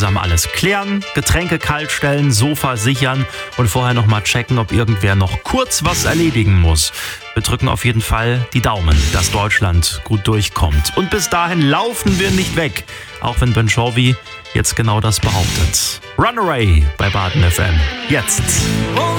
gemeinsam alles klären, Getränke kalt stellen, Sofa sichern und vorher nochmal checken, ob irgendwer noch kurz was erledigen muss. Wir drücken auf jeden Fall die Daumen, dass Deutschland gut durchkommt. Und bis dahin laufen wir nicht weg, auch wenn Ben Jovi jetzt genau das behauptet. Runaway bei Baden FM. Jetzt.